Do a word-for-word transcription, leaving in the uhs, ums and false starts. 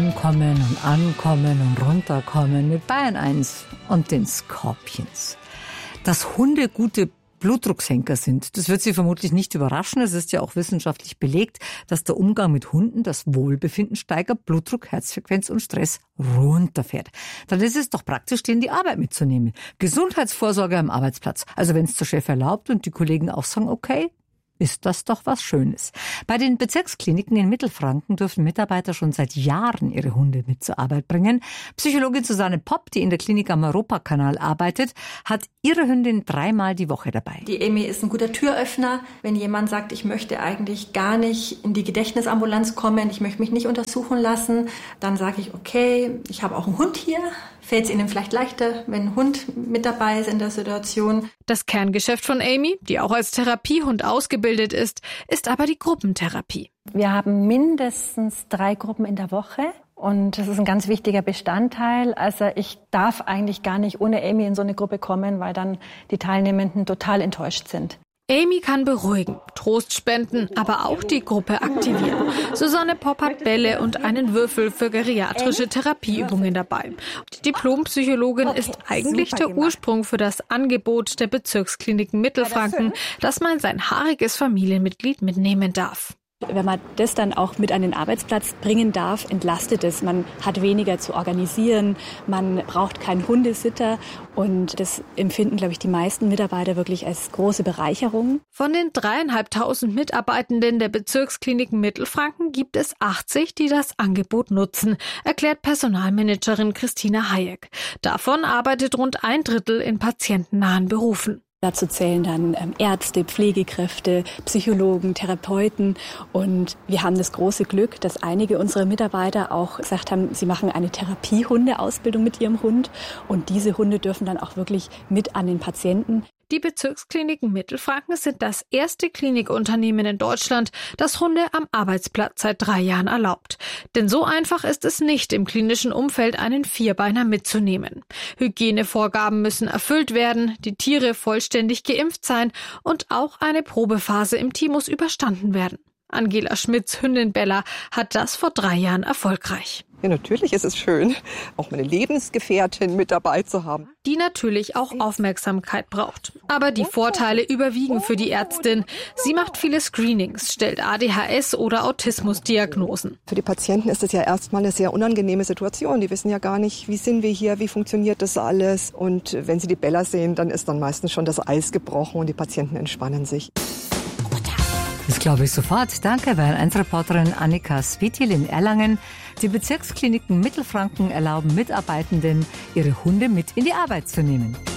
Ankommen und Ankommen und Runterkommen mit Bayern eins und den Scorpions. Dass Hunde gute Blutdrucksenker sind, das wird Sie vermutlich nicht überraschen. Es ist ja auch wissenschaftlich belegt, dass der Umgang mit Hunden das Wohlbefinden steigert, Blutdruck, Herzfrequenz und Stress runterfährt. Dann ist es doch praktisch, den die Arbeit mitzunehmen. Gesundheitsvorsorge am Arbeitsplatz. Also wenn es der Chef erlaubt und die Kollegen auch sagen, okay, ist das doch was Schönes. Bei den Bezirkskliniken in Mittelfranken dürfen Mitarbeiter schon seit Jahren ihre Hunde mit zur Arbeit bringen. Psychologin Susanne Popp, die in der Klinik am Europakanal arbeitet, hat ihre Hündin dreimal die Woche dabei. Die Amy ist ein guter Türöffner. Wenn jemand sagt, ich möchte eigentlich gar nicht in die Gedächtnisambulanz kommen, ich möchte mich nicht untersuchen lassen, dann sage ich, okay, ich habe auch einen Hund hier. Fällt es Ihnen vielleicht leichter, wenn ein Hund mit dabei ist in der Situation? Das Kerngeschäft von Amy, die auch als Therapiehund ausgebildet ist, ist aber die Gruppentherapie. Wir haben mindestens drei Gruppen in der Woche. Und das ist ein ganz wichtiger Bestandteil. Also ich darf eigentlich gar nicht ohne Amy in so eine Gruppe kommen, weil dann die Teilnehmenden total enttäuscht sind. Amy kann beruhigen, Trost spenden, aber auch die Gruppe aktivieren. Susanne Popp hat Bälle und einen Würfel für geriatrische Therapieübungen dabei. Die Diplompsychologin ist eigentlich der Ursprung für das Angebot der Bezirkskliniken Mittelfranken, dass man sein haariges Familienmitglied mitnehmen darf. Wenn man das dann auch mit an den Arbeitsplatz bringen darf, entlastet es. Man hat weniger zu organisieren, man braucht keinen Hundesitter und das empfinden, glaube ich, die meisten Mitarbeiter wirklich als große Bereicherung. Von den dreieinhalbtausend Mitarbeitenden der Bezirkskliniken Mittelfranken gibt es achtzig, die das Angebot nutzen, erklärt Personalmanagerin Christina Hayek. Davon arbeitet rund ein Drittel in patientennahen Berufen. Dazu zählen dann ähm, Ärzte, Pflegekräfte, Psychologen, Therapeuten. Und wir haben das große Glück, dass einige unserer Mitarbeiter auch gesagt haben, sie machen eine Therapiehundeausbildung mit ihrem Hund. Und diese Hunde dürfen dann auch wirklich mit an den Patienten. Die Bezirkskliniken Mittelfranken sind das erste Klinikunternehmen in Deutschland, das Hunde am Arbeitsplatz seit drei Jahren erlaubt. Denn so einfach ist es nicht, im klinischen Umfeld einen Vierbeiner mitzunehmen. Hygienevorgaben müssen erfüllt werden, die Tiere vollständig geimpft sein und auch eine Probephase im Team muss überstanden werden. Angela Schmidts Hündin Bella hat das vor drei Jahren erfolgreich. Ja, natürlich ist es schön, auch meine Lebensgefährtin mit dabei zu haben. Die natürlich auch Aufmerksamkeit braucht. Aber die Vorteile überwiegen für die Ärztin. Sie macht viele Screenings, stellt A D H S oder Autismusdiagnosen. Für die Patienten ist es ja erstmal eine sehr unangenehme Situation. Die wissen ja gar nicht, wie sind wir hier, wie funktioniert das alles. Und wenn sie die Bella sehen, dann ist dann meistens schon das Eis gebrochen und die Patienten entspannen sich. Das glaube ich sofort. Danke, Bayern eins Reporterin Annika Svetil in Erlangen. Die Bezirkskliniken Mittelfranken erlauben Mitarbeitenden, ihre Hunde mit in die Arbeit zu nehmen.